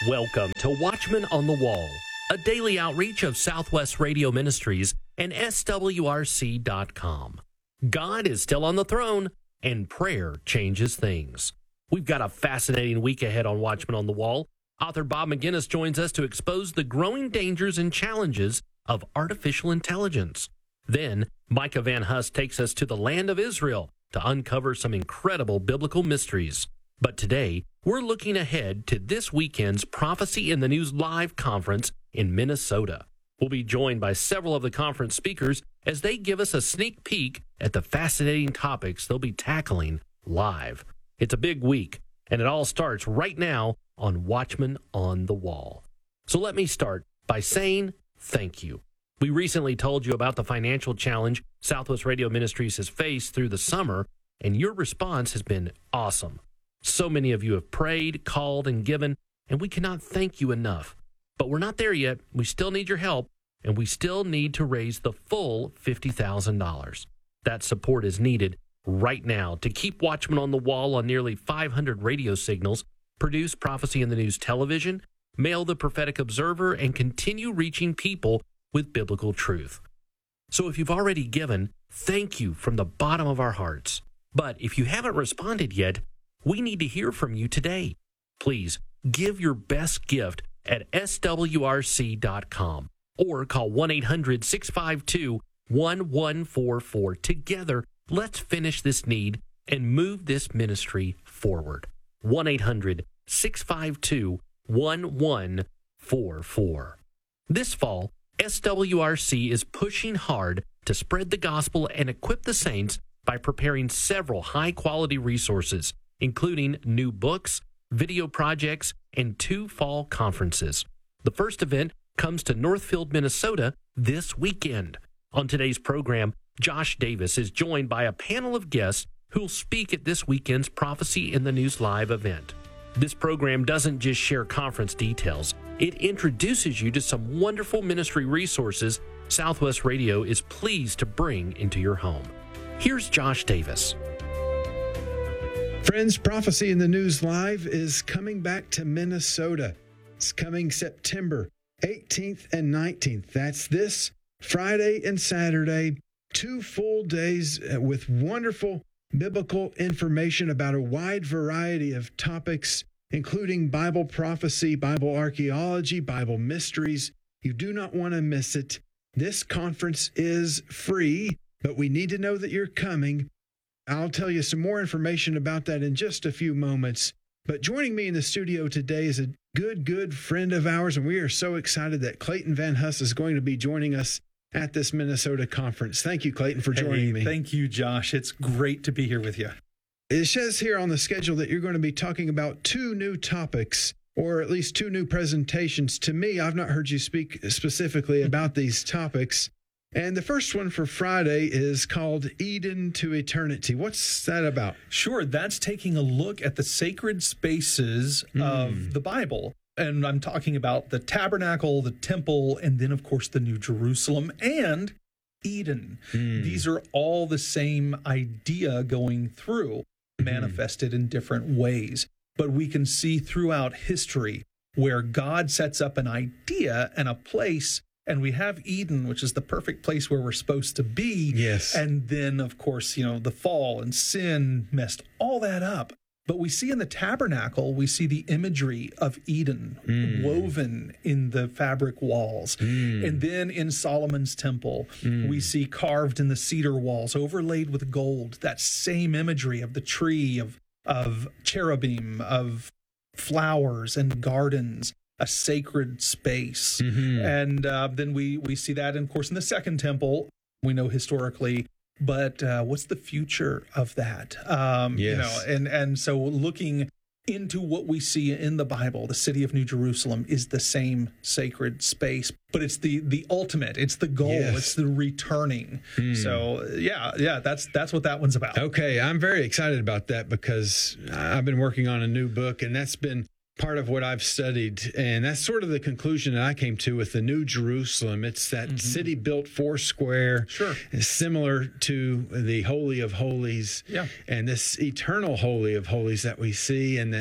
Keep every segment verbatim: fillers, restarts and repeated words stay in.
Welcome to Watchmen on the Wall, a daily outreach of Southwest Radio Ministries and S W R C dot com. God is still on the throne, and prayer changes things. We've got a fascinating week ahead on Watchmen on the Wall. Author Bob McGinnis joins us to expose the growing dangers and challenges of artificial intelligence. Then, Micah Van Huss takes us to the land of Israel to uncover some incredible biblical mysteries. But today, we're looking ahead to this weekend's Prophecy in the News Live conference in Minnesota. We'll be joined by several of the conference speakers as they give us a sneak peek at the fascinating topics they'll be tackling live. It's a big week, and it all starts right now on Watchmen on the Wall. So let me start by saying thank you. We recently told you about the financial challenge Southwest Radio Ministries has faced through the summer, and your response has been awesome. So many of you have prayed, called, and given, and we cannot thank you enough. But we're not there yet. We still need your help, and we still need to raise the full fifty thousand dollars. That support is needed right now to keep Watchmen on the Wall on nearly five hundred radio signals, produce Prophecy in the News television, mail the Prophetic Observer, and continue reaching people with biblical truth. So if you've already given, thank you from the bottom of our hearts. But if you haven't responded yet, we need to hear from you today. Please give your best gift at S W R C dot com or call one eight hundred six five two one one four four. Together, let's finish this need and move this ministry forward. one eight hundred six five two one one four four. This fall, S W R C is pushing hard to spread the gospel and equip the saints by preparing several high-quality resources, including new books, video projects, and two fall conferences. The first event comes to Northfield, Minnesota this weekend. On today's program, Josh Davis is joined by a panel of guests who will speak at this weekend's Prophecy in the News Live event. This program doesn't just share conference details. It introduces you to some wonderful ministry resources Southwest Radio is pleased to bring into your home. Here's Josh Davis. Friends, Prophecy in the News Live is coming back to Minnesota. It's coming September eighteenth and nineteenth. That's this Friday and Saturday, two full days with wonderful biblical information about a wide variety of topics, including Bible prophecy, Bible archaeology, Bible mysteries. You do not want to miss it. This conference is free, but we need to know that you're coming. I'll tell you some more information about that in just a few moments. But joining me in the studio today is a good, good friend of ours, and we are so excited that Clayton Van Huss is going to be joining us at this Minnesota conference. Thank you, Clayton, for joining hey, me. Thank you, Josh. It's great to be here with you. It says here on the schedule that you're going to be talking about two new topics, or at least two new presentations. To me, I've not heard you speak specifically about these topics. And the first one for Friday is called Eden to Eternity. What's that about? Sure, that's taking a look at the sacred spaces mm. of the Bible. And I'm talking about the tabernacle, the temple, and then, of course, the New Jerusalem and Eden. Mm. These are all the same idea going through, mm. manifested in different ways. But we can see throughout history where God sets up an idea and a place. And we have Eden, which is the perfect place where we're supposed to be. Yes. And then, of course, you know, the fall and sin messed all that up. But we see in the tabernacle, we see the imagery of Eden mm. woven in the fabric walls. Mm. And then in Solomon's temple, mm. we see carved in the cedar walls, overlaid with gold, that same imagery of the tree, of, of cherubim, of flowers and gardens. A sacred space. Mm-hmm. And uh, then we, we see that, of course, in the Second Temple, we know historically, but uh, what's the future of that? Um, yes. You know, and, and so looking into what we see in the Bible, the city of New Jerusalem is the same sacred space, but it's the, the ultimate, it's the goal, yes. It's the returning. Mm. So yeah, yeah, that's, that's what that one's about. Okay. I'm very excited about that because I've been working on a new book, and that's been part of what I've studied, and that's sort of the conclusion that I came to with the New Jerusalem. It's that mm-hmm. city built four square, sure, similar to the Holy of Holies, yeah, and this eternal Holy of Holies that we see, and that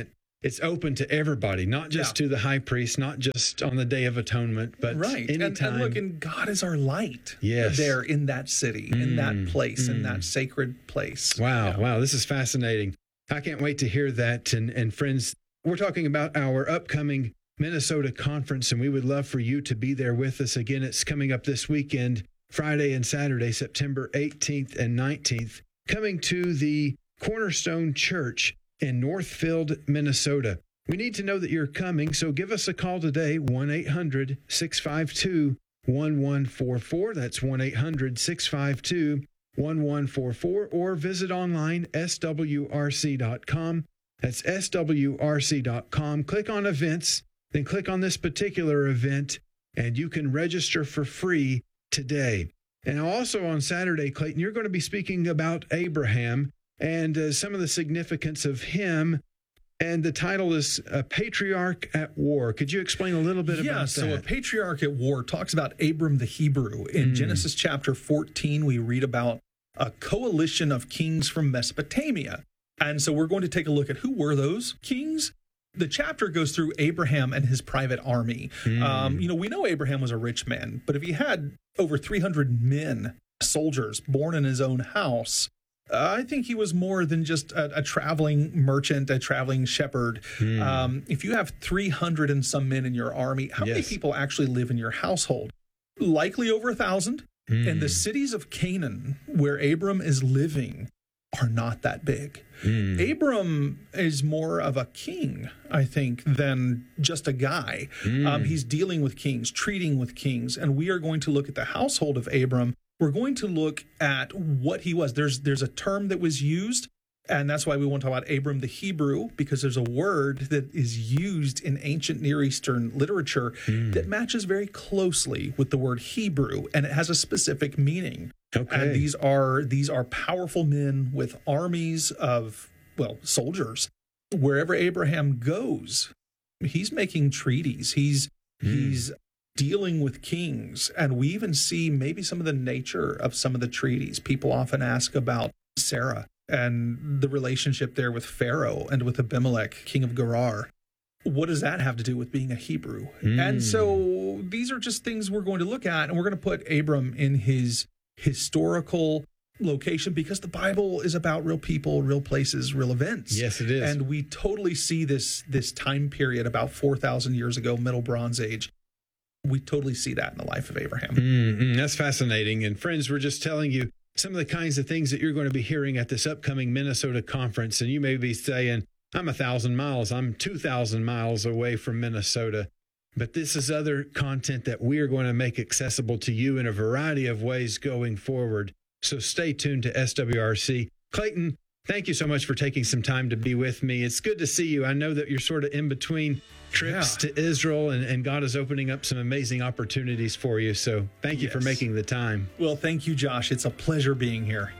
it's open to everybody, not just Yeah. to the high priest, not just on the Day of Atonement, but Right. And, anytime. and look, and God is our light Yes. there in that city, in that Mm, place, in mm. that sacred place. Wow, Yeah. wow, this is fascinating. I can't wait to hear that. And, and friends, we're talking about our upcoming Minnesota conference, and we would love for you to be there with us. Again, it's coming up this weekend, Friday and Saturday, September eighteenth and nineteenth, coming to the Cornerstone Church in Northfield, Minnesota. We need to know that you're coming, so give us a call today, one eight hundred, six five two, one one four four. That's one eight hundred, six five two, one one four four, or visit online, S W R C dot com. That's S W R C dot com. Click on events, then click on this particular event, and you can register for free today. And also on Saturday, Clayton, you're going to be speaking about Abraham and uh, some of the significance of him. And the title is A Patriarch at War. Could you explain a little bit yeah, about so that? A Patriarch at War talks about Abram the Hebrew. In Mm. Genesis chapter fourteen, we read about a coalition of kings from Mesopotamia. And so we're going to take a look at who were those kings. The chapter goes through Abraham and his private army. Mm. Um, you know, we know Abraham was a rich man, but if he had over three hundred men, soldiers, born in his own house, uh, I think he was more than just a, a traveling merchant, a traveling shepherd. Mm. Um, if you have three hundred and some men in your army, how many Yes. people actually live in your household? Likely over a thousand. Mm. And the cities of Canaan, where Abram is living, are not that big. Mm. Abram is more of a king, I think, than just a guy. Mm. Um, he's dealing with kings, treating with kings, and we are going to look at the household of Abram. We're going to look at what he was. There's there's a term that was used, and that's why we want to talk about Abram the Hebrew, because there's a word that is used in ancient Near Eastern literature Mm. that matches very closely with the word Hebrew, and it has a specific meaning. Okay. And these are these are powerful men with armies of, well, soldiers. Wherever Abraham goes, he's making treaties. He's Mm. he's dealing with kings. And we even see maybe some of the nature of some of the treaties. People often ask about Sarah and the relationship there with Pharaoh and with Abimelech, king of Gerar. What does that have to do with being a Hebrew? Mm. And so these are just things we're going to look at, and we're going to put Abram in his historical location, because the Bible is about real people, real places, real events. Yes, it is. And we totally see this this time period about four thousand years ago, Middle Bronze Age. We totally see that in the life of Abraham. Mm-hmm. That's fascinating. And friends, we're just telling you some of the kinds of things that you're going to be hearing at this upcoming Minnesota conference. And you may be saying, I'm a thousand miles, I'm two thousand miles away from Minnesota. But this is other content that we are going to make accessible to you in a variety of ways going forward. So stay tuned to S W R C. Clayton, thank you so much for taking some time to be with me. It's good to see you. I know that you're sort of in between trips Yeah. to Israel, and, and God is opening up some amazing opportunities for you. So thank you for Yes. making the time. Well, thank you, Josh. It's a pleasure being here.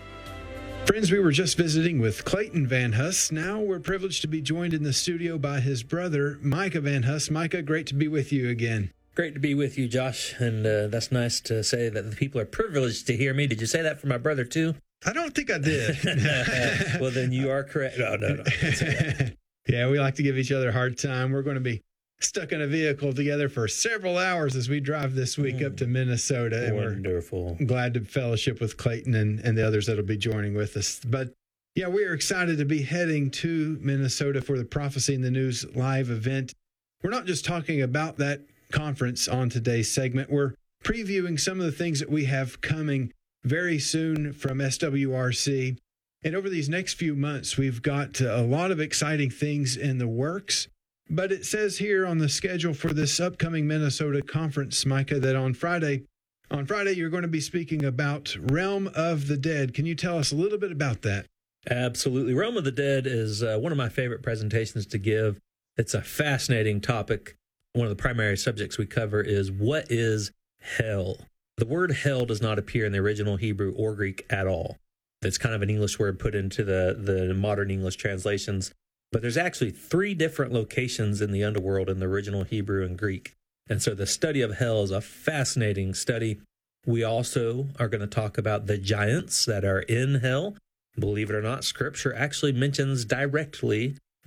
Friends, we were just visiting with Clayton Van Huss. Now we're privileged to be joined in the studio by his brother, Micah Van Huss. Micah, great to be with you again. Great to be with you, Josh, and uh, that's nice to say that the people are privileged to hear me. Did you say that for my brother, too? I don't think I did. Well, then you are correct. No, no, no. That's okay. Yeah, we like to give each other a hard time. We're going to be stuck in a vehicle together for several hours as we drive this week mm. up to Minnesota. And Wonderful. We're glad to fellowship with Clayton and, and the others that will be joining with us. But yeah, we are excited to be heading to Minnesota for the Prophecy in the News live event. We're not just talking about that conference on today's segment. We're previewing some of the things that we have coming very soon from S W R C. And over these next few months, we've got a lot of exciting things in the works. But it says here on the schedule for this upcoming Minnesota conference, Micah, that on Friday, on Friday, you're going to be speaking about Realm of the Dead. Can you tell us a little bit about that? Absolutely. Realm of the Dead is uh, one of my favorite presentations to give. It's a fascinating topic. One of the primary subjects we cover is, what is hell? The word hell does not appear in the original Hebrew or Greek at all. It's kind of an English word put into the, the modern English translations. But there's actually three different locations in the underworld in the original Hebrew and Greek. And so the study of hell is a fascinating study. We also are going to talk about the giants that are in hell. Believe it or not, Scripture actually mentions directly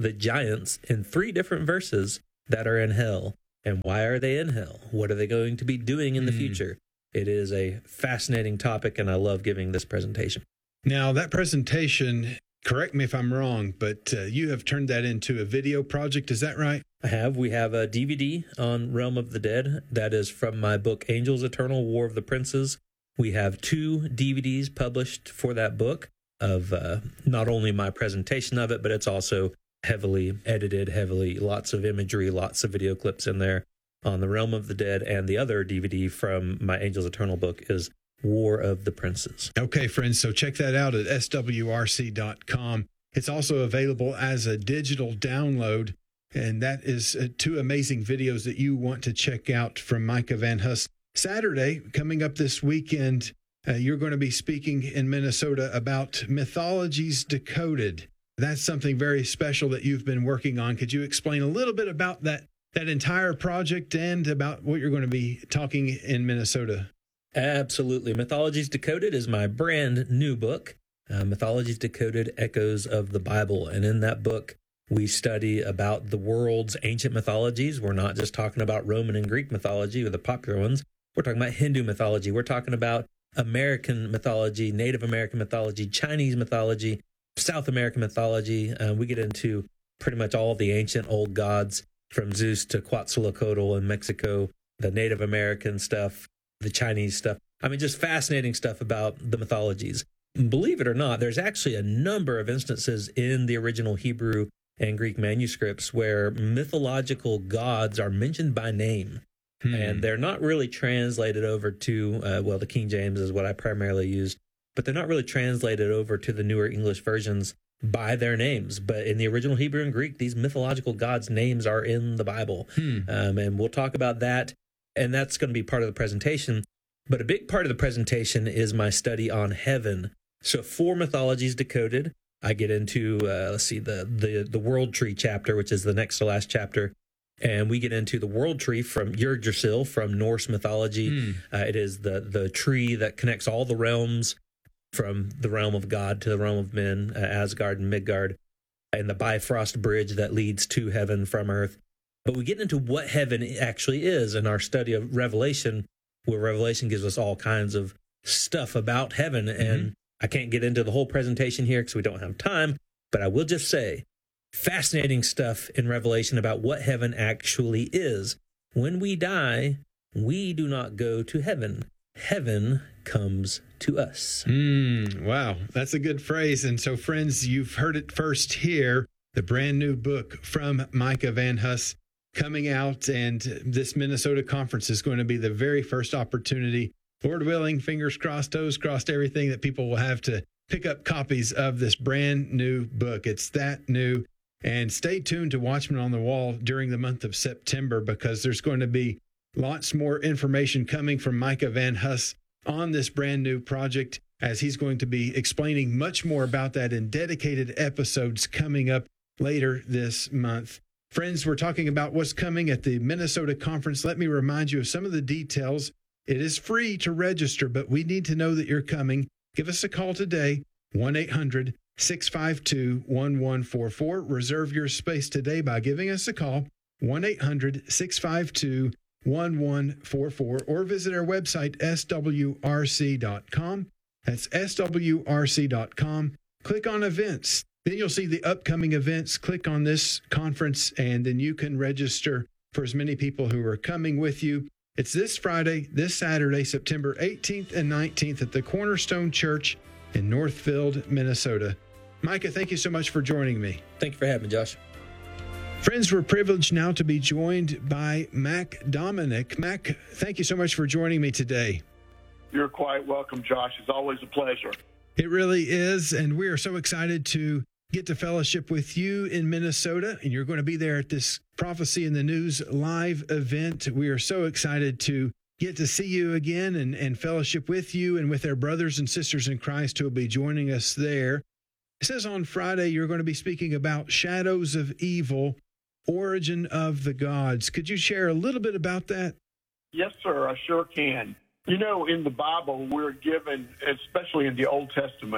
the giants in three different verses that are in hell. And why are they in hell? What are they going to be doing in the mm. future? It is a fascinating topic, and I love giving this presentation. Now, that presentation, correct me if I'm wrong, but uh, you have turned that into a video project. Is that right? I have. We have a D V D on Realm of the Dead that is from my book, Angels Eternal, War of the Princes. We have two D V Ds published for that book of uh, not only my presentation of it, but it's also heavily edited, heavily, lots of imagery, lots of video clips in there on the Realm of the Dead. And the other D V D from my Angels Eternal book is War of the Princes. Okay, friends, so check that out at S W R C dot com. It's also available as a digital download, and that is uh, two amazing videos that you want to check out from Micah Van Huss. Saturday, coming up this weekend, uh, you're going to be speaking in Minnesota about Mythologies Decoded. That's something very special that you've been working on. Could you explain a little bit about that, that entire project and about what you're going to be talking in Minnesota? Absolutely. Mythologies Decoded is my brand new book, uh, Mythologies Decoded, Echoes of the Bible. And in that book, we study about the world's ancient mythologies. We're not just talking about Roman and Greek mythology or the popular ones. We're talking about Hindu mythology. We're talking about American mythology, Native American mythology, Chinese mythology, South American mythology. Uh, we get into pretty much all the ancient old gods, from Zeus to Quetzalcoatl in Mexico, the Native American stuff, the Chinese stuff. I mean, just fascinating stuff about the mythologies. Believe it or not, there's actually a number of instances in the original Hebrew and Greek manuscripts where mythological gods are mentioned by name. Hmm. And they're not really translated over to, uh, well, the King James is what I primarily used, but they're not really translated over to the newer English versions by their names. But in the original Hebrew and Greek, these mythological gods' names are in the Bible. Hmm. Um, and we'll talk about that. And that's going to be part of the presentation. But a big part of the presentation is my study on heaven. So for Mythologies Decoded, I get into, uh, let's see, the, the, the World Tree chapter, which is the next to last chapter. And we get into the World Tree from Yggdrasil, from Norse mythology. Mm. Uh, it is the, the tree that connects all the realms, from the realm of God to the realm of men, uh, Asgard and Midgard, and the Bifrost Bridge that leads to heaven from earth. But we get into what heaven actually is in our study of Revelation, where Revelation gives us all kinds of stuff about heaven. Mm-hmm. And I can't get into the whole presentation here because we don't have time, but I will just say, fascinating stuff in Revelation about what heaven actually is. When we die, we do not go to heaven. Heaven comes to us. Mm, wow, that's a good phrase. And so, friends, you've heard it first here, the brand new book from Micah Van Huss coming out, and this Minnesota conference is going to be the very first opportunity, Lord willing, fingers crossed, toes crossed, everything, that people will have to pick up copies of this brand new book. It's that new. And stay tuned to Watchmen on the Wall during the month of September, because there's going to be lots more information coming from Micah Van Huss on this brand new project, as he's going to be explaining much more about that in dedicated episodes coming up later this month. Friends, we're talking about what's coming at the Minnesota conference. Let me remind you of some of the details. It is free to register, but we need to know that you're coming. Give us a call today, one eight hundred six five two one one four four. Reserve your space today by giving us a call, one eight hundred six five two one one four four, or visit our website, S W R C dot com. That's S W R C dot com. Click on events. Then you'll see the upcoming events. Click on this conference, and then you can register for as many people who are coming with you. It's this Friday, this Saturday, September eighteenth and nineteenth at the Cornerstone Church in Northfield, Minnesota. Micah, thank you so much for joining me. Thank you for having me, Josh. Friends, we're privileged now to be joined by Mac Dominic. Mac, thank you so much for joining me today. You're quite welcome, Josh. It's always a pleasure. It really is, and we are so excited to get to fellowship with you in Minnesota, and you're going to be there at this Prophecy in the News live event. We are so excited to get to see you again and, and fellowship with you and with our brothers and sisters in Christ who will be joining us there. It says on Friday you're going to be speaking about Shadows of Evil, Origin of the Gods. Could you share a little bit about that? Yes, sir, I sure can. You know, in the Bible, we're given, especially in the Old Testament,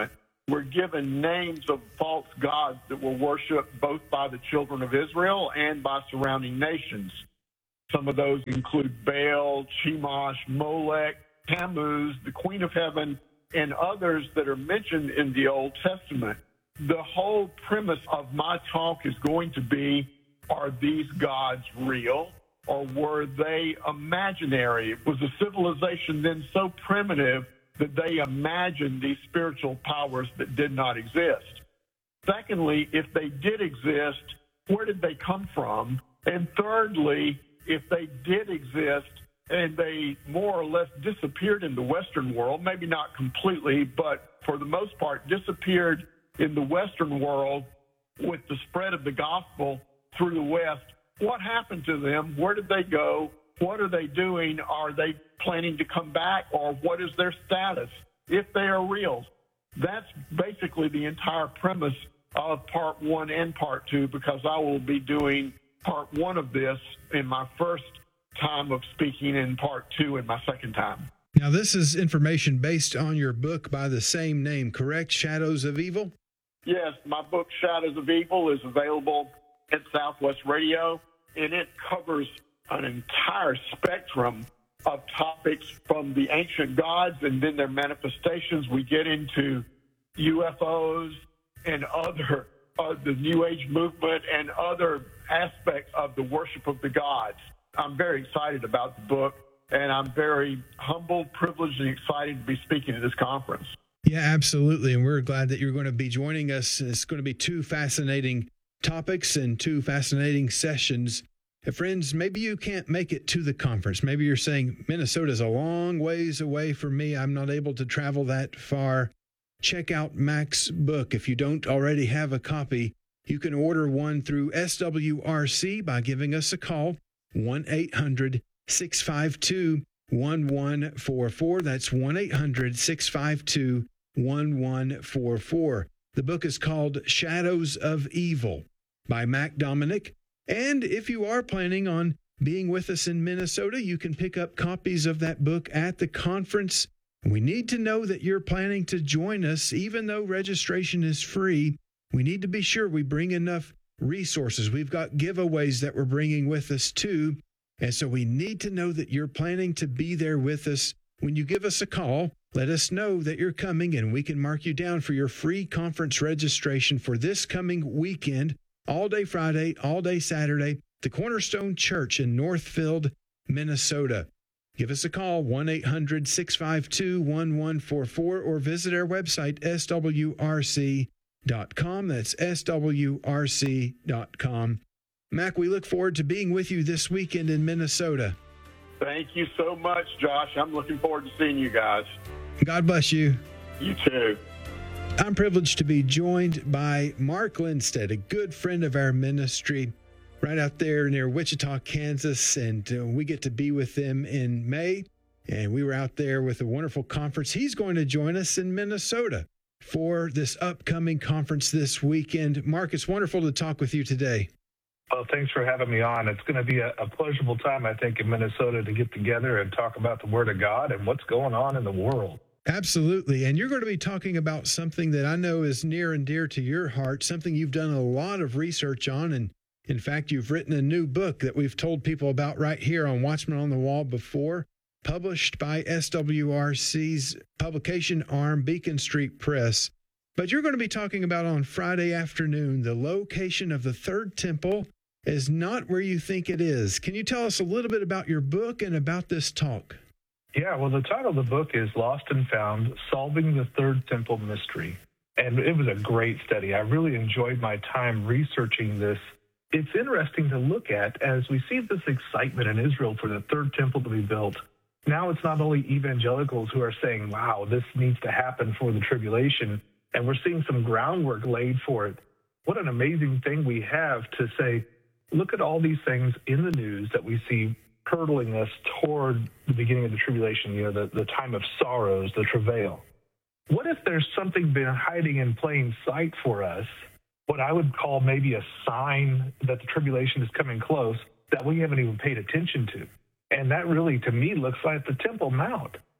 we're given names of false gods that were worshipped both by the children of Israel and by surrounding nations. Some of those include Baal, Chemosh, Molech, Tammuz, the Queen of Heaven, and others that are mentioned in the Old Testament. The whole premise of my talk is going to be, are these gods real or were they imaginary? Was the civilization then so primitive that they imagined these spiritual powers that did not exist? Secondly, if they did exist, where did they come from? And thirdly, if they did exist and they more or less disappeared in the Western world, maybe not completely, but for the most part disappeared in the Western world with the spread of the gospel through the West, what happened to them? Where did they go? What are they doing? Are they planning to come back, or what is their status if they are real? That's basically the entire premise of part one and part two, because I will be doing part one of this in my first time of speaking and part two in my second time. Now, this is information based on your book by the same name, correct? Shadows of Evil? Yes, my book, Shadows of Evil, is available at Southwest Radio, and it covers an entire spectrum of topics from the ancient gods and then their manifestations. We get into U F Os and other, uh, the New Age movement and other aspects of the worship of the gods. I'm very excited about the book, and I'm very humbled, privileged, and excited to be speaking at this conference. Yeah, absolutely. And we're glad that you're going to be joining us. It's going to be two fascinating topics and two fascinating sessions. And friends, maybe you can't make it to the conference. Maybe you're saying, Minnesota's a long ways away from me. I'm not able to travel that far. Check out Mac's book. If you don't already have a copy, you can order one through S W R C by giving us a call, one eight hundred six five two one one four four. That's one eight hundred six five two one one four four. The book is called Shadows of Evil by Mac Dominic. And if you are planning on being with us in Minnesota, you can pick up copies of that book at the conference. We need to know that you're planning to join us, even though registration is free. We need to be sure we bring enough resources. We've got giveaways that we're bringing with us too. And so we need to know that you're planning to be there with us. When you give us a call, let us know that you're coming, and we can mark you down for your free conference registration for this coming weekend, all day Friday, all day Saturday, the Cornerstone Church in Northfield, Minnesota. Give us a call, one eight hundred six five two one one four four, or visit our website, S W R C dot com. That's S W R C dot com. Mac, we look forward to being with you this weekend in Minnesota. Thank you so much, Josh. I'm looking forward to seeing you guys. God bless you. You too. I'm privileged to be joined by Mark Lindstedt, a good friend of our ministry, right out there near Wichita, Kansas, and uh, we get to be with them in May, and we were out there with a wonderful conference. He's going to join us in Minnesota for this upcoming conference this weekend. Mark, it's wonderful to talk with you today. Well, thanks for having me on. It's going to be a, a pleasurable time, I think, in Minnesota to get together and talk about the Word of God and what's going on in the world. Absolutely. And you're going to be talking about something that I know is near and dear to your heart, something you've done a lot of research on. And in fact, you've written a new book that we've told people about right here on Watchman on the Wall before, published by S W R C's publication arm, Beacon Street Press. But you're going to be talking about on Friday afternoon, the location of the third temple is not where you think it is. Can you tell us a little bit about your book and about this talk? Yeah, well, the title of the book is Lost and Found, Solving the Third Temple Mystery. And it was a great study. I really enjoyed my time researching this. It's interesting to look at as we see this excitement in Israel for the third temple to be built. Now it's not only evangelicals who are saying, wow, this needs to happen for the tribulation, and we're seeing some groundwork laid for it. What an amazing thing we have to say, look at all these things in the news that we see hurtling us toward the beginning of the tribulation, you know, the, the time of sorrows, the travail. What if there's something been hiding in plain sight for us, what I would call maybe a sign that the tribulation is coming close, that we haven't even paid attention to? And that really, to me, looks like the Temple Mount.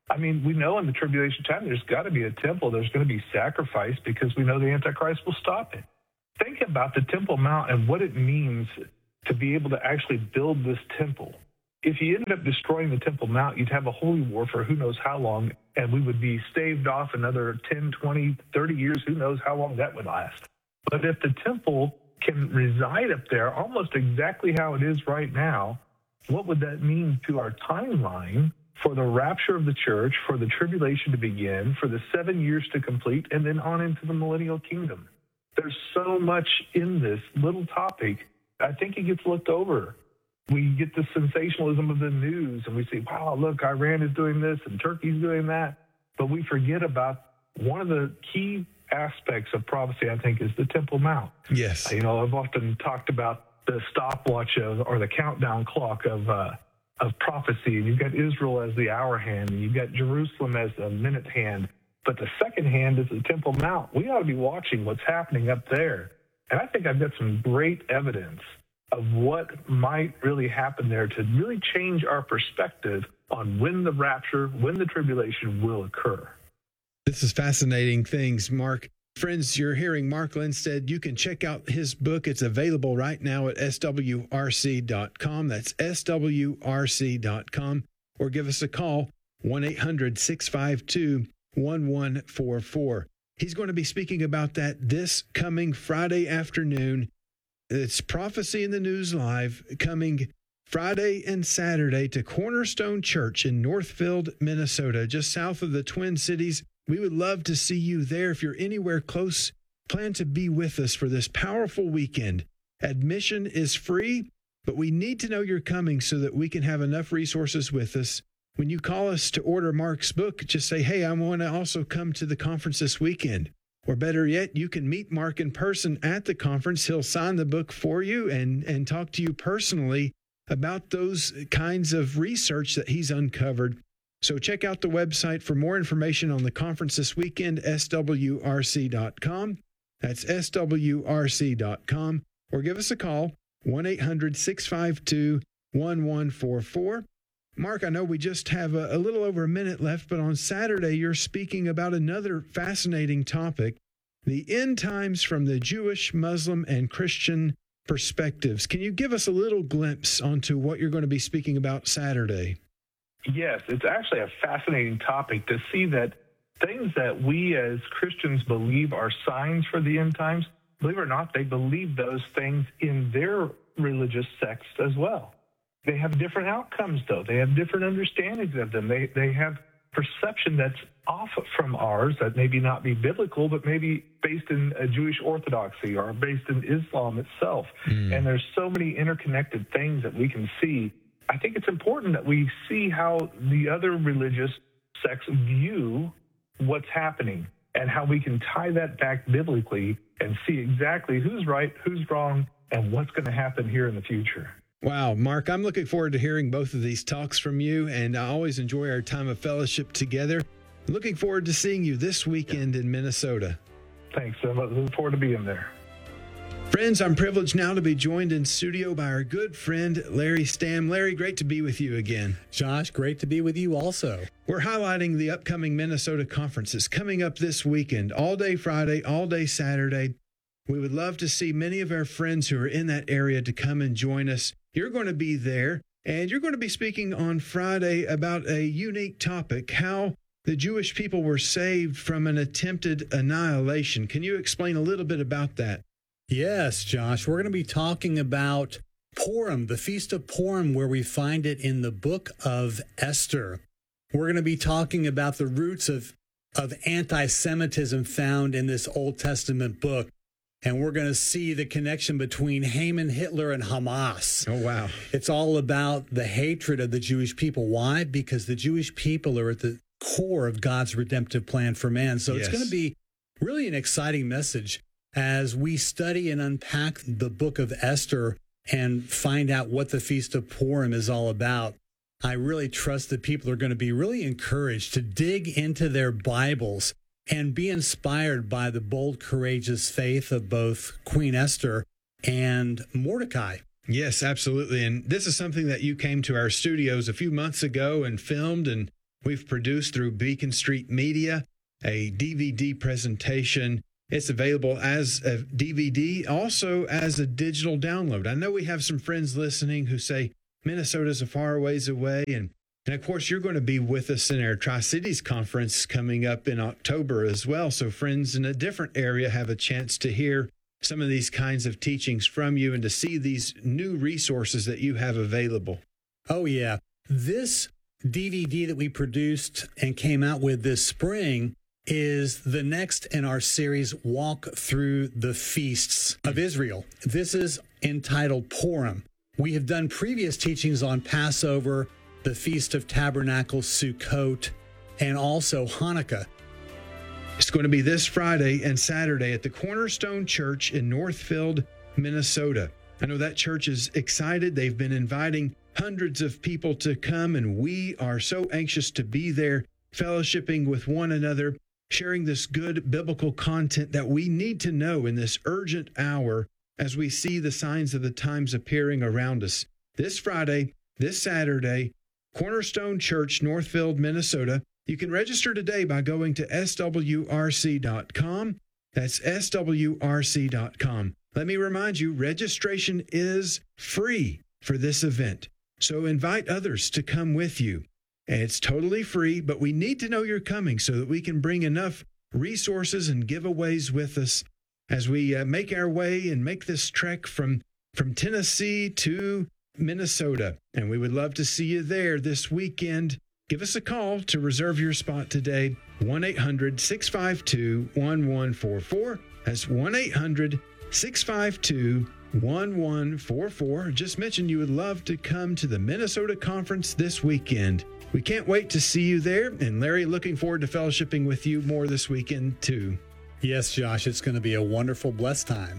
I mean, we know in the tribulation time there's got to be a temple. There's going to be sacrifice because we know the Antichrist will stop it. Think about the Temple Mount and what it means to be able to actually build this temple. If you ended up destroying the Temple Mount, you'd have a holy war for who knows how long, and we would be staved off another ten, twenty, thirty years. Who knows how long that would last. But if the temple can reside up there almost exactly how it is right now, what would that mean to our timeline for the rapture of the church, for the tribulation to begin, for the seven years to complete, and then on into the millennial kingdom? There's so much in this little topic. I think it gets looked over. We get the sensationalism of the news, and we say, wow, look, Iran is doing this and Turkey's doing that. But we forget about one of the key aspects of prophecy, I think, is the Temple Mount. Yes. You know, I've often talked about the stopwatch of, or the countdown clock of uh, of prophecy. And you've got Israel as the hour hand, and you've got Jerusalem as the minute hand. But the second hand is the Temple Mount. We ought to be watching what's happening up there. And I think I've got some great evidence of what might really happen there to really change our perspective on when the rapture, when the tribulation will occur. This is fascinating things, Mark. Friends, you're hearing Mark Lindstedt. You can check out his book. It's available right now at S W R C dot com. That's S W R C dot com. Or give us a call, one eight hundred, six five two, one one four four. He's going to be speaking about that this coming Friday afternoon. It's Prophecy in the News Live, coming Friday and Saturday to Cornerstone Church in Northfield, Minnesota, just south of the Twin Cities. We would love to see you there. If you're anywhere close, plan to be with us for this powerful weekend. Admission is free, but we need to know you're coming so that we can have enough resources with us. When you call us to order Mark's book, just say, hey, I want to also come to the conference this weekend. Or better yet, you can meet Mark in person at the conference. He'll sign the book for you and, and talk to you personally about those kinds of research that he's uncovered. So check out the website for more information on the conference this weekend, S W R C dot com. That's S W R C dot com. Or give us a call, one eight hundred, six five two, one one four four. Mark, I know we just have a, a little over a minute left, but on Saturday, you're speaking about another fascinating topic, the end times from the Jewish, Muslim, and Christian perspectives. Can you give us a little glimpse onto what you're going to be speaking about Saturday? Yes, it's actually a fascinating topic to see that things that we as Christians believe are signs for the end times, believe it or not, they believe those things in their religious sects as well. They have different outcomes, though. They have different understandings of them. They they have perception that's off from ours, that maybe not be biblical, but maybe based in a Jewish orthodoxy or based in Islam itself. Mm. And there's so many interconnected things that we can see. I think it's important that we see how the other religious sects view what's happening and how we can tie that back biblically and see exactly who's right, who's wrong, and what's going to happen here in the future. Wow, Mark, I'm looking forward to hearing both of these talks from you, and I always enjoy our time of fellowship together. Looking forward to seeing you this weekend in Minnesota. Thanks. I'm looking forward to being there. Friends, I'm privileged now to be joined in studio by our good friend, Larry Stamm. Larry, great to be with you again. Josh, great to be with you also. We're highlighting the upcoming Minnesota conferences coming up this weekend, all day Friday, all day Saturday. We would love to see many of our friends who are in that area to come and join us. You're going to be there, and you're going to be speaking on Friday about a unique topic, how the Jewish people were saved from an attempted annihilation. Can you explain a little bit about that? Yes, Josh. We're going to be talking about Purim, the Feast of Purim, where we find it in the book of Esther. We're going to be talking about the roots of, of anti-Semitism found in this Old Testament book. And we're going to see the connection between Haman, Hitler, and Hamas. Oh, wow. It's all about the hatred of the Jewish people. Why? Because the Jewish people are at the core of God's redemptive plan for man. So yes. It's going to be really an exciting message as we study and unpack the book of Esther and find out what the Feast of Purim is all about. I really trust that people are going to be really encouraged to dig into their Bibles and be inspired by the bold, courageous faith of both Queen Esther and Mordecai. Yes, absolutely. And this is something that you came to our studios a few months ago and filmed and we've produced through Beacon Street Media, a D V D presentation. It's available as a D V D, also as a digital download. I know we have some friends listening who say Minnesota's a far ways away, and, and of course, you're going to be with us in our Tri-Cities Conference coming up in October as well. So friends in a different area have a chance to hear some of these kinds of teachings from you and to see these new resources that you have available. Oh, yeah. This D V D that we produced and came out with this spring is the next in our series, Walk Through the Feasts of Israel. This is entitled Purim. We have done previous teachings on Passover, the Feast of Tabernacles, Sukkot, and also Hanukkah. It's going to be this Friday and Saturday at the Cornerstone Church in Northfield, Minnesota. I know that church is excited. They've been inviting hundreds of people to come, and we are so anxious to be there, fellowshipping with one another, sharing this good biblical content that we need to know in this urgent hour as we see the signs of the times appearing around us. This Friday, this Saturday, Cornerstone Church, Northfield, Minnesota. You can register today by going to S W R C dot com. That's S W R C dot com. Let me remind you, registration is free for this event. So invite others to come with you. And it's totally free, but we need to know you're coming so that we can bring enough resources and giveaways with us as we uh, make our way and make this trek from, from Tennessee to Minnesota. And we would love to see you there this weekend. Give us a call to reserve your spot today, one eight hundred, six five two, one one four four. That's one eight hundred, six five two, one one four four. Just mention you would love to come to the Minnesota Conference this weekend. We can't wait to see you there. And Larry, looking forward to fellowshipping with you more this weekend, too. Yes, Josh, it's going to be a wonderful, blessed time.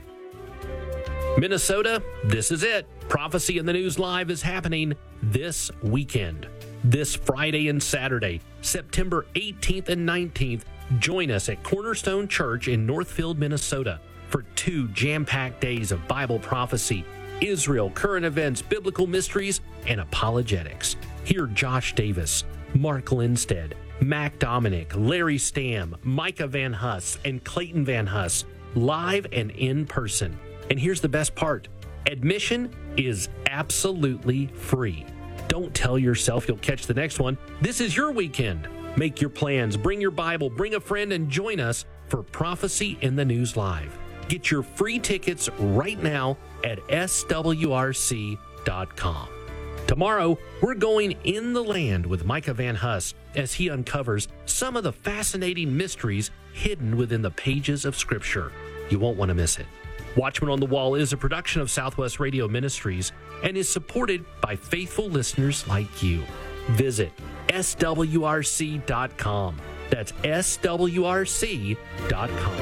Minnesota, this is it. Prophecy in the News Live is happening this weekend. This Friday and Saturday, September eighteenth and nineteenth, join us at Cornerstone Church in Northfield, Minnesota for two jam-packed days of Bible prophecy, Israel, current events, biblical mysteries, and apologetics. Hear Josh Davis, Mark Lindstead, Mac Dominic, Larry Stamm, Micah Van Huss, and Clayton Van Huss, live and in person. And here's the best part. Admission is absolutely free. Don't tell yourself you'll catch the next one. This is your weekend. Make your plans, bring your Bible, bring a friend, and join us for Prophecy in the News Live. Get your free tickets right now at S W R C dot com. Tomorrow, we're going in the land with Micah Van Huss as he uncovers some of the fascinating mysteries hidden within the pages of Scripture. You won't want to miss it. Watchman on the Wall is a production of Southwest Radio Ministries and is supported by faithful listeners like you. Visit S W R C dot com. That's S W R C dot com.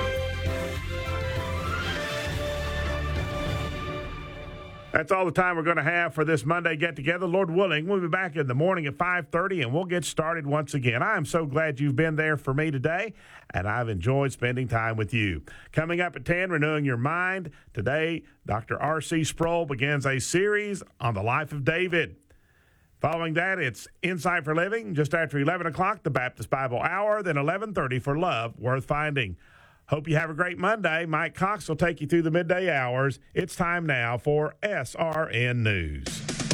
That's all the time we're going to have for this Monday get-together. Lord willing, we'll be back in the morning at five thirty, and we'll get started once again. I am so glad you've been there for me today, and I've enjoyed spending time with you. Coming up at ten, Renewing Your Mind. Today, Doctor R C Sproul begins a series on the life of David. Following that, it's Insight for Living. Just after eleven o'clock, the Baptist Bible Hour. Then eleven thirty for Love Worth Finding. Hope you have a great Monday. Mike Cox will take you through the midday hours. It's time now for S R N News.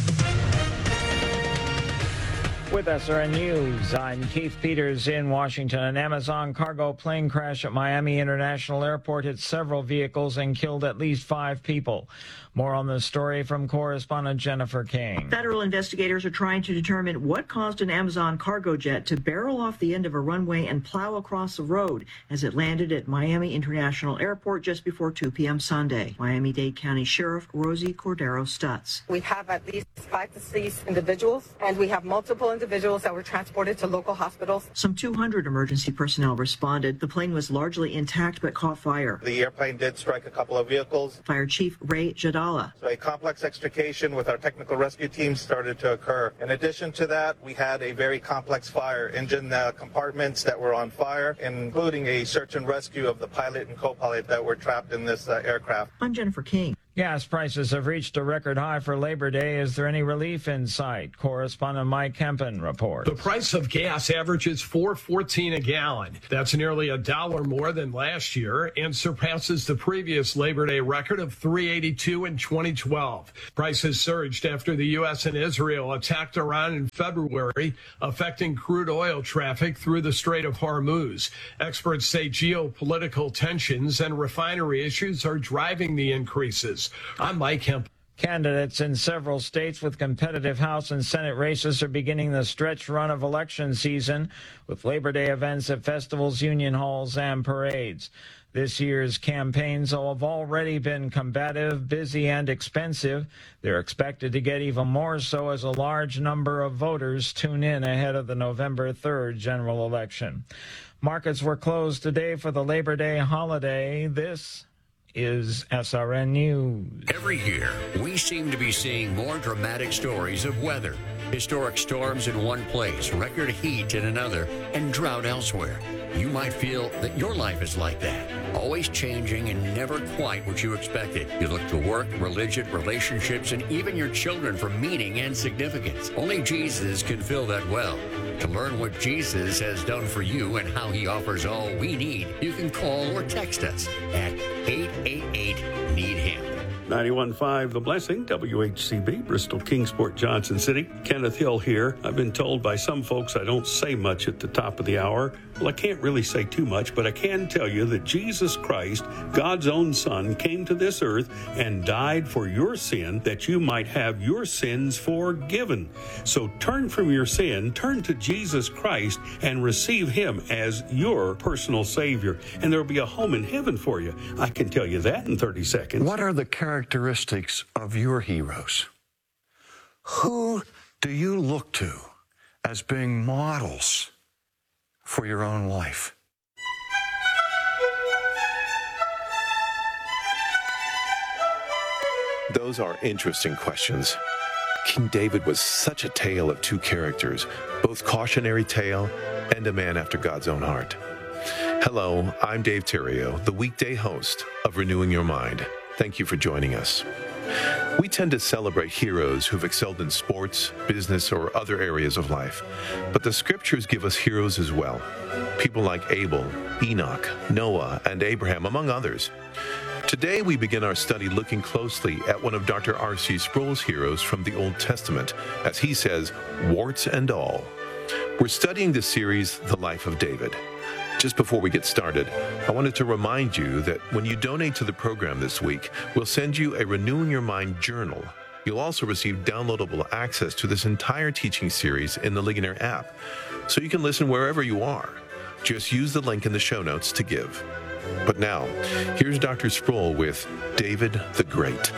With S R N News, I'm Keith Peters in Washington. An Amazon cargo plane crash at Miami International Airport hit several vehicles and killed at least five people. More on this story from correspondent Jennifer King. Federal investigators are trying to determine what caused an Amazon cargo jet to barrel off the end of a runway and plow across the road as it landed at Miami International Airport just before two p.m. Sunday. Miami-Dade County Sheriff Rosie Cordero Stutz. We have at least five deceased individuals, and we have multiple individuals that were transported to local hospitals. Some two hundred emergency personnel responded. The plane was largely intact but caught fire. The airplane did strike a couple of vehicles. Fire Chief Ray Jadala. So a complex extrication with our technical rescue team started to occur. In addition to that, we had a very complex fire, engine uh, compartments that were on fire, including a search and rescue of the pilot and co-pilot that were trapped in this uh, aircraft. I'm Jennifer King. Gas prices have reached a record high for Labor Day. Is there any relief in sight? Correspondent Mike Hempen reports. The price of gas averages four fourteen a gallon. That's nearly a dollar more than last year and surpasses the previous Labor Day record of three eighty-two in twenty twelve. Prices surged after the U S and Israel attacked Iran in February, affecting crude oil traffic through the Strait of Hormuz. Experts say geopolitical tensions and refinery issues are driving the increases. I'm Mike Hemp. Candidates in several states with competitive House and Senate races are beginning the stretch run of election season with Labor Day events at festivals, union halls, and parades. This year's campaigns have already been combative, busy, and expensive. They're expected to get even more so as a large number of voters tune in ahead of the November third general election. Markets were closed today for the Labor Day holiday. This is S R N News. Every year, we seem to be seeing more dramatic stories of weather. Historic storms in one place, record heat in another, and drought elsewhere. You might feel that your life is like that, always changing and never quite what you expected. You look to work, religion, relationships, and even your children for meaning and significance. Only Jesus can fill that well. To learn what Jesus has done for you and how he offers all we need, you can call or text us at eight eight eight, need him. ninety-one point five The Blessing, W H C B, Bristol, Kingsport, Johnson City. Kenneth Hill here. I've been told by some folks I don't say much at the top of the hour. Well, I can't really say too much, but I can tell you that Jesus Christ, God's own Son, came to this earth and died for your sin that you might have your sins forgiven. So turn from your sin, turn to Jesus Christ, and receive him as your personal Savior. And there will be a home in heaven for you. I can tell you that in thirty seconds. What are the characteristics of your heroes? Who do you look to as being models for your own life? Those are interesting questions. King David was such a tale of two characters, both cautionary tale and a man after God's own heart. Hello, I'm Dave Terrio, the weekday host of Renewing Your Mind. Thank you for joining us. We tend to celebrate heroes who've excelled in sports, business, or other areas of life. But the scriptures give us heroes as well. People like Abel, Enoch, Noah, and Abraham, among others. Today, we begin our study looking closely at one of Doctor R C Sproul's heroes from the Old Testament, as he says, warts and all. We're studying the series, The Life of David. Just before we get started, I wanted to remind you that when you donate to the program this week, we'll send you a Renewing Your Mind journal. You'll also receive downloadable access to this entire teaching series in the Ligonier app, so you can listen wherever you are. Just use the link in the show notes to give. But now, here's Doctor Sproul with David the Great.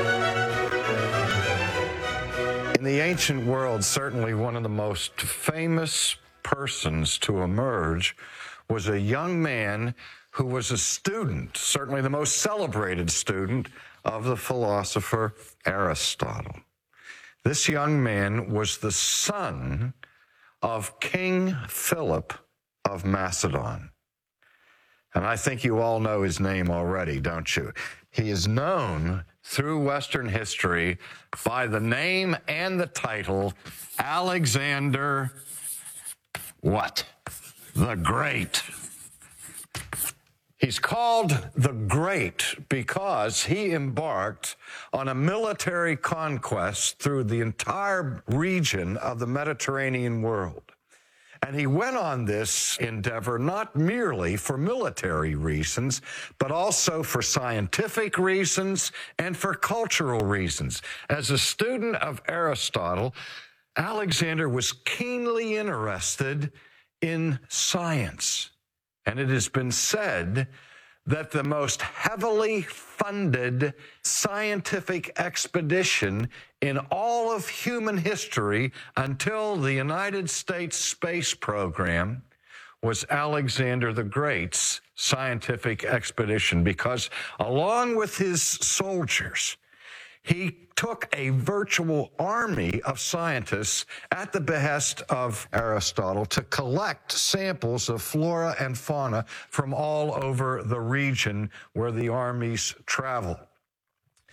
In the ancient world, certainly one of the most famous persons to emerge was a young man who was a student, certainly the most celebrated student of the philosopher Aristotle. This young man was the son of King Philip of Macedon. And I think you all know his name already, don't you? He is known through Western history by the name and the title Alexander what? The Great. He's called the Great because he embarked on a military conquest through the entire region of the Mediterranean world. And he went on this endeavor not merely for military reasons, but also for scientific reasons and for cultural reasons. As a student of Aristotle, Alexander was keenly interested in science. And it has been said that the most heavily funded scientific expedition in all of human history until the United States space program was Alexander the Great's scientific expedition, because along with his soldiers, he took a virtual army of scientists at the behest of Aristotle to collect samples of flora and fauna from all over the region where the armies traveled.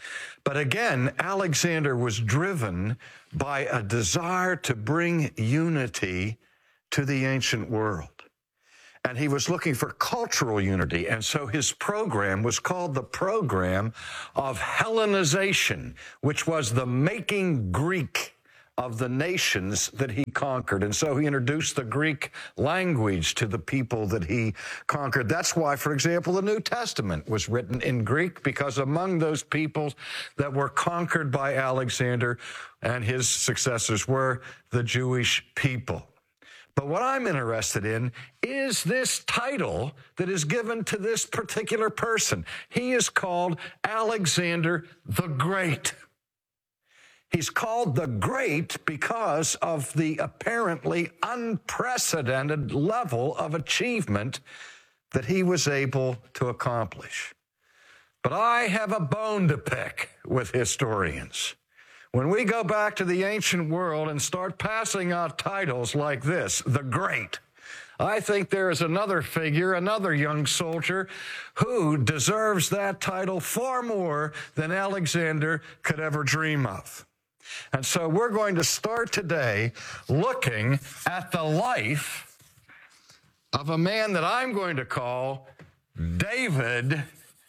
But again, Alexander was driven by a desire to bring unity to the ancient world. And he was looking for cultural unity. And so his program was called the Program of Hellenization, which was the making Greek of the nations that he conquered. And so he introduced the Greek language to the people that he conquered. That's why, for example, the New Testament was written in Greek, because among those peoples that were conquered by Alexander and his successors were the Jewish people. But what I'm interested in is this title that is given to this particular person. He is called Alexander the Great. He's called the Great because of the apparently unprecedented level of achievement that he was able to accomplish. But I have a bone to pick with historians. When we go back to the ancient world and start passing out titles like this, the Great, I think there is another figure, another young soldier, who deserves that title far more than Alexander could ever dream of. And so we're going to start today looking at the life of a man that I'm going to call David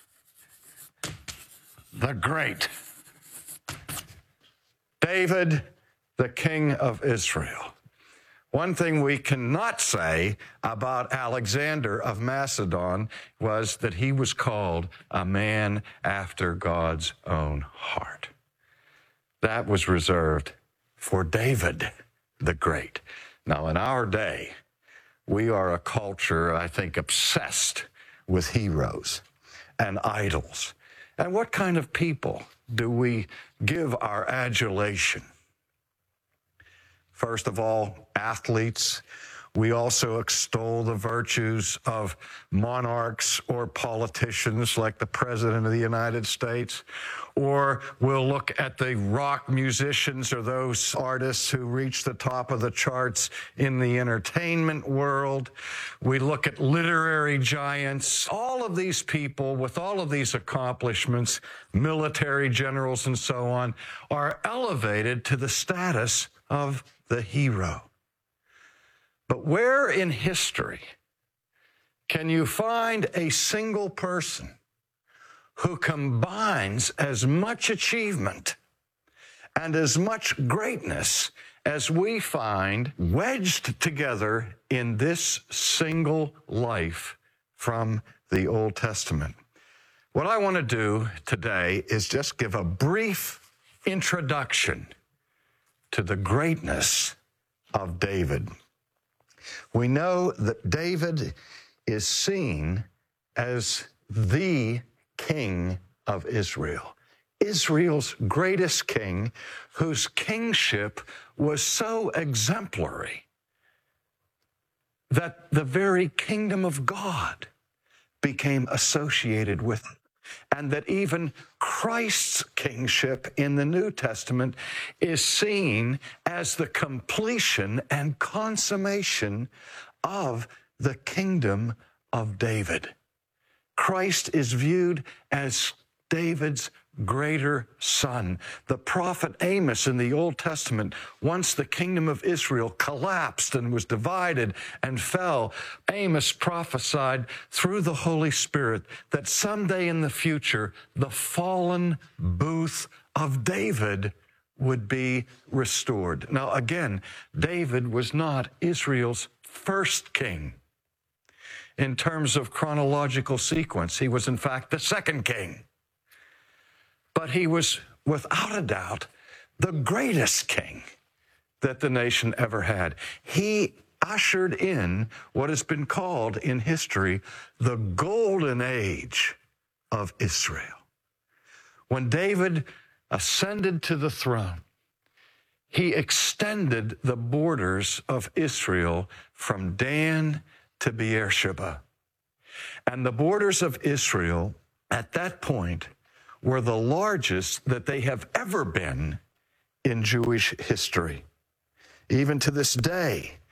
the Great. David, the king of Israel. One thing we cannot say about Alexander of Macedon was that he was called a man after God's own heart. That was reserved for David the Great. Now, in our day, we are a culture, I think, obsessed with heroes and idols. And what kind of people do we give our adulation? First of all, athletes. We also extol the virtues of monarchs or politicians like the President of the United States. Or we'll look at the rock musicians or those artists who reach the top of the charts in the entertainment world. We look at literary giants. All of these people with all of these accomplishments, military generals and so on, are elevated to the status of the hero. But where in history can you find a single person who combines as much achievement and as much greatness as we find wedged together in this single life from the Old Testament? What I want to do today is just give a brief introduction to the greatness of David. We know that David is seen as the king of Israel, Israel's greatest king, whose kingship was so exemplary that the very kingdom of God became associated with it. And that even Christ's kingship in the New Testament is seen as the completion and consummation of the kingdom of David. Christ is viewed as David's greater son. The prophet Amos in the Old Testament, once the kingdom of Israel collapsed and was divided and fell, Amos prophesied through the Holy Spirit that someday in the future, the fallen booth of David would be restored. Now, again, David was not Israel's first king. In terms of chronological sequence, he was in fact the second king. But he was, without a doubt, the greatest king that the nation ever had. He ushered in what has been called in history the golden age of Israel. When David ascended to the throne, he extended the borders of Israel from Dan to Beersheba. And the borders of Israel at that point were the largest that they have ever been in Jewish history. Even to this day,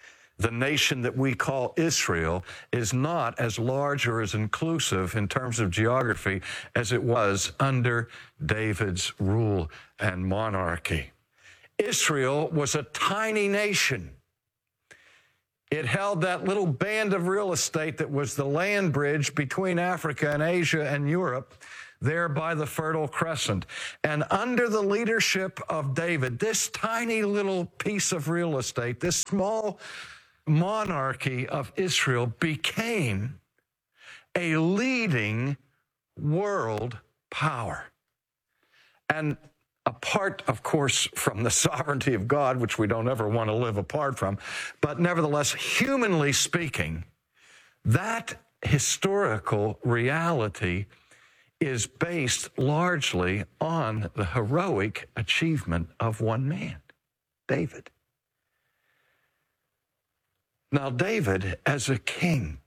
the nation that we call Israel is not as large or as inclusive in terms of geography as it was under David's rule and monarchy. Israel was a tiny nation. It held that little band of real estate that was the land bridge between Africa and Asia and Europe, there by the Fertile Crescent. And under the leadership of David, this tiny little piece of real estate, this small monarchy of Israel became a leading world power. And apart, of course, from the sovereignty of God, which we don't ever want to live apart from, but nevertheless, humanly speaking, that historical reality is based largely on the heroic achievement of one man, David. Now, David, as a king,